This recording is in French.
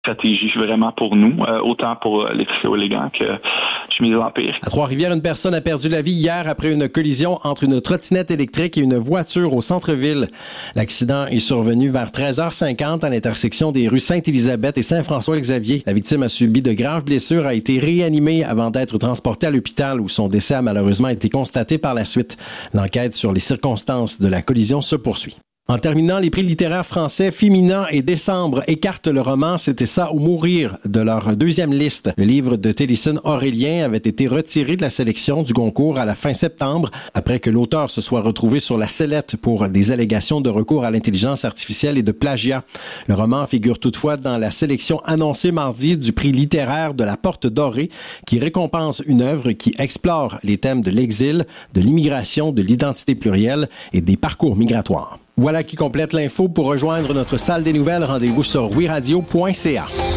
stratégie vraiment pour nous, autant pour les Trio-Élégants que Chemise Empire. À Trois-Rivières, une personne a perdu la vie hier après une collision entre une trottinette électrique et une voiture au centre-ville. L'accident est survenu vers 13h50 à l'intersection des rues Sainte-Élisabeth et Saint-François-Xavier. La victime a subi de graves blessures, a été réanimée avant d'être transportée à l'hôpital où son décès a malheureusement été constaté par la suite. L'enquête sur les circonstances de la collision se poursuit. En terminant, les prix littéraires français Féminin et Décembre écartent le roman C'était ça ou mourir de leur deuxième liste. Le livre de Télésine Aurélien avait été retiré de la sélection du concours à la fin septembre après que l'auteur se soit retrouvé sur la sellette pour des allégations de recours à l'intelligence artificielle et de plagiat. Le roman figure toutefois dans la sélection annoncée mardi du prix littéraire de la Porte Dorée qui récompense une œuvre qui explore les thèmes de l'exil, de l'immigration, de l'identité plurielle et des parcours migratoires. Voilà qui complète l'info. Pour rejoindre notre salle des nouvelles, rendez-vous sur wiradio.ca.